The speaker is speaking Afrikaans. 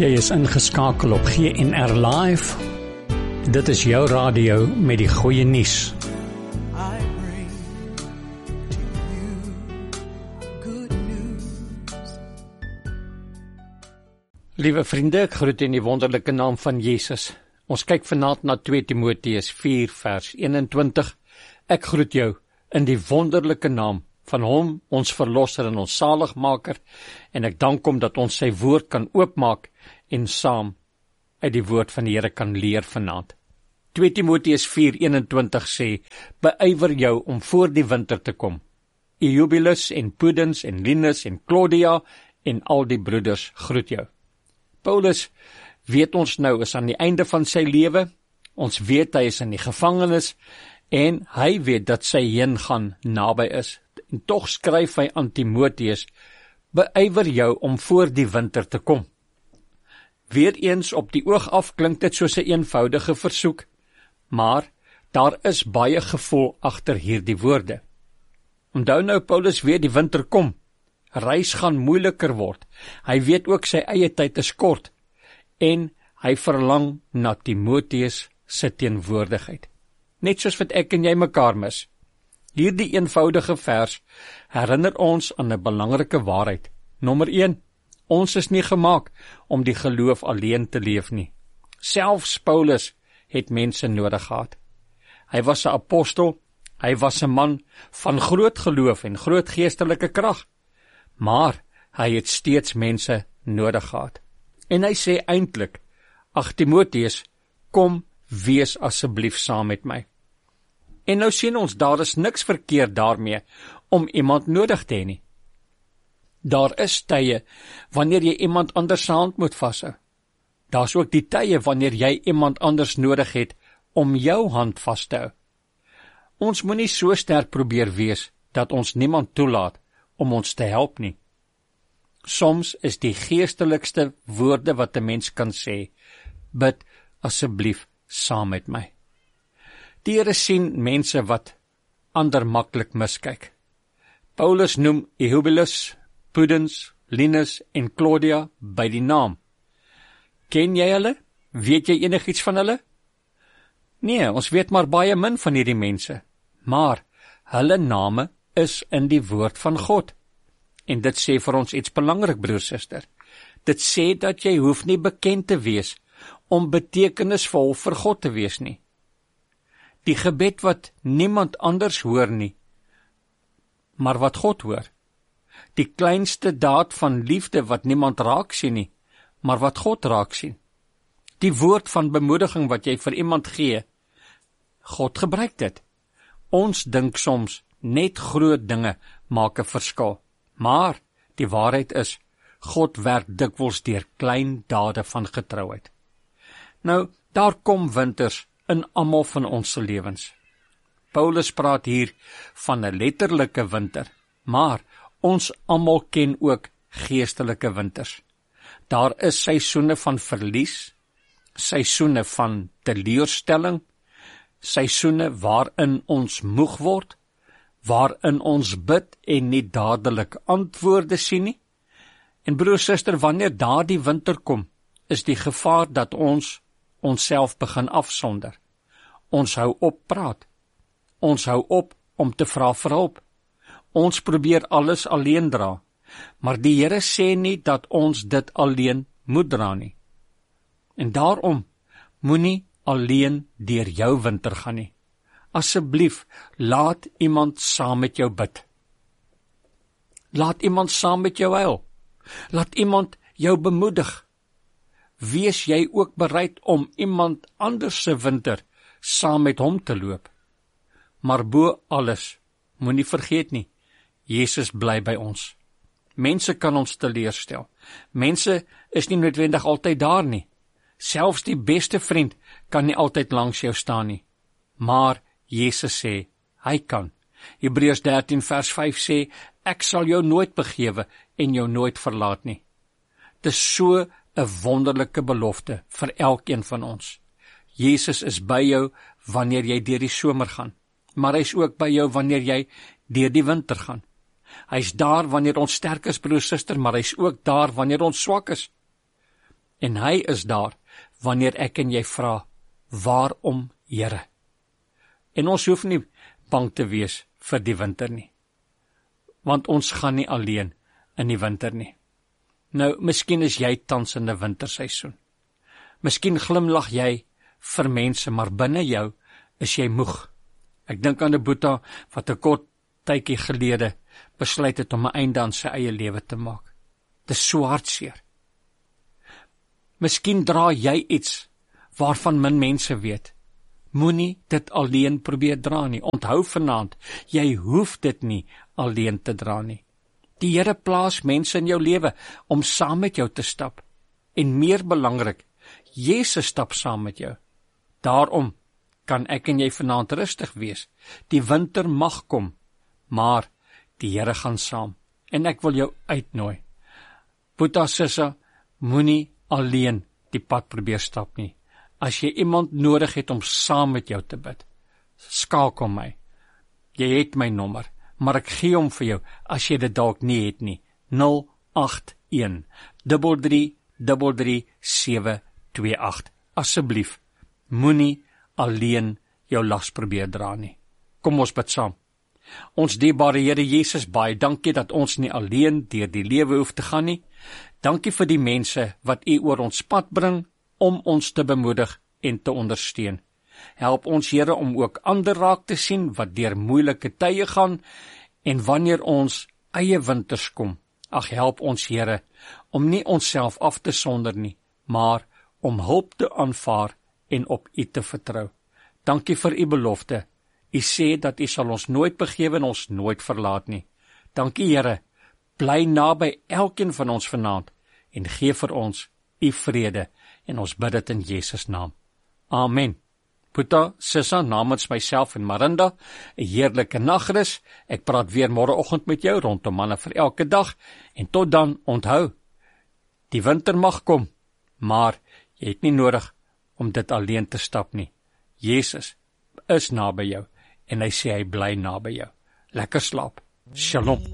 Jy is ingeskakel op GNR Live. Dit is jou radio met die goeie nuus. Liewe vriende, ek groet in die wonderlike naam van Jesus. Ons kyk vanaand na 2 Timoteus 4 vers 21. Ek groet jou in die wonderlike naam van hom, ons verlosser en ons saligmaker, en ek dank hom dat ons sy woord kan oopmaak en saam uit die woord van die Here kan leer vanaand. 2 Timoteus 4:21 sê, beywer jou om voor die winter te kom. Eubulus en Pudens en Linus en Claudia en al die broeders groet jou. Paulus, weet ons nou, is aan die einde van sy lewe. Ons weet hy is in die gevangenis en hy weet dat sy heengaan naby is. En tog skryf hy aan Timoteus, beywer jou om voor die winter te kom. Weereens op die oog af klink dit soos 'n eenvoudige versoek, maar daar is baie gevoel agter hierdie woorde. Onthou nou, Paulus weet die winter kom. Reis gaan moeiliker word. Hy weet ook sy eie tyd is kort en hy verlang na Timoteus se teenwoordigheid. Net soos wat ek en jy mekaar mis. Hierdie eenvoudige vers herinner ons aan 'n belangrike waarheid. Nommer 1, ons is nie gemaak om die geloof alleen te leef nie. Selfs Paulus het mense nodig gehad. Hy was 'n apostel, hy was 'n man van groot geloof en groot geestelike krag, maar hy het steeds mense nodig gehad. En hy sê eintlik, ag Timoteus, kom wees asseblief saam met my. En nou sien ons, daar is niks verkeerd daarmee om iemand nodig te hê nie. Daar is tye wanneer jy iemand anders se hand moet vashou. Daar's ook die tye wanneer jy iemand anders nodig het om jou hand vas te hou. Ons moenie so sterk probeer wees dat ons niemand toelaat om ons te help nie. Soms is die geestelikste woorde wat 'n mens kan sê, bid asseblief saam met my. Die Here sien mense wat ander maklik miskyk. Paulus noem Eubulus, Pudens, Linus en Claudia by die naam. Ken jy hulle? Weet jy enigiets van hulle? Nee, ons weet maar baie min van hierdie mense, maar hulle name is in die woord van God. En dit sê vir ons iets belangrik, broer, suster. Dit sê dat jy hoef nie bekend te wees om betekenisvol vir God te wees nie. Die gebed wat niemand anders hoor nie, maar wat God hoor. Die kleinste daad van liefde wat niemand raak sien nie, maar wat God raak sien. Die woord van bemoediging wat jy vir iemand gee, God gebruik dit. Ons dink soms net groot dinge maak 'n verskil, maar die waarheid is, God werk dikwels deur klein dade van getrouheid. Nou, daar kom winters in almal van ons se lewens. Paulus praat hier van 'n letterlike winter, maar ons almal ken ook geestelike winters. Daar is seisoene van verlies, seisoene van teleurstelling, seisoene waarin ons moeg word, waarin ons bid en nie dadelik antwoorde sien nie. En broer, suster, wanneer daardie winter kom, is die gevaar dat ons onsself begin afsonder. Ons hou op praat. Ons hou op om te vra vir hulp. Ons probeer alles alleen dra. Maar die Here sê nie dat ons dit alleen moet dra nie. En daarom moenie alleen deur jou winter gaan nie. Asseblief, laat iemand saam met jou bid. Laat iemand saam met jou huil. Laat iemand jou bemoedig. Wees jy ook bereid om iemand anders se winter saam met hom te loop. Maar bo alles, moenie vergeet nie, Jesus bly by ons. Mense kan ons teleurstel. Mense is nie noodwendig altyd daar nie. Selfs die beste vriend kan nie altyd langs jou staan nie. Maar Jesus sê, hy kan. Hebreërs 13 vers 5 sê, ek sal jou nooit begewe en jou nooit verlaat nie. Dis so 'n wonderlike belofte vir elkeen van ons. Jesus is by jou wanneer jy deur die somer gaan, maar hy is ook by jou wanneer jy deur die winter gaan. Hy is daar wanneer ons sterk is, broer, suster, maar hy is ook daar wanneer ons swak is. En hy is daar, wanneer ek en jy vra, waarom, Here? En ons hoef nie bang te wees vir die winter nie, want ons gaan nie alleen in die winter nie. Nou, miskien is jy tans in 'n winterseisoen. Miskien glimlag jy vir mense, maar binne jou is jy moeg. Ek dink aan 'n boeta wat 'n kort tydjie gelede besluit het om 'n einde aan sy eie lewe te maak. Dit is so hartseer. Miskien dra jy iets waarvan min mense weet. Moenie dit alleen probeer dra nie. Onthou vanaand, jy hoef dit nie alleen te dra nie. Die Here plaas mense in jou lewe om saam met jou te stap. En meer belangrik, Jesus stap saam met jou. Daarom kan ek en jy vanaand rustig wees. Die winter mag kom, maar die Here gaan saam. En ek wil jou uitnooi. Boeta, sissa, moenie alleen die pad probeer stap nie. As jy iemand nodig het om saam met jou te bid, skakel my. Jy het my nommer, maar ek gee hom vir jou, as jy dit dalk nie het nie. 081 33 728. Asseblief, moenie alleen jou las probeer dra nie. Kom ons bid saam. Ons dierbare Here Jesus, baie dankie dat ons nie alleen deur die lewe hoef te gaan nie. Dankie vir die mense wat U oor ons pad bring, om ons te bemoedig en te ondersteun. Help ons, Here, om ook ander raak te sien wat deur moeilike tye gaan, en wanneer ons eie winters kom, help ons, Here, om nie onsself af te sonder nie, maar om hulp te aanvaar en op U te vertrou. Dankie vir U belofte. U sê dat U sal ons nooit begewe en ons nooit verlaat nie. Dankie, Here, bly naby elkeen van ons vanaand en gee vir ons U vrede, en ons bid dit in Jesus naam. Amen. Boeta, sissa, namens myself en Marinda, 'n heerlike nagrus. Ek praat weer môreoggend met jou rondom manne vir elke dag, en tot dan, onthou, die winter mag kom, maar jy het nie nodig om dit alleen te stap nie. Jesus is naby jou, en hy sê hy bly naby jou. Lekker slaap. Shalom.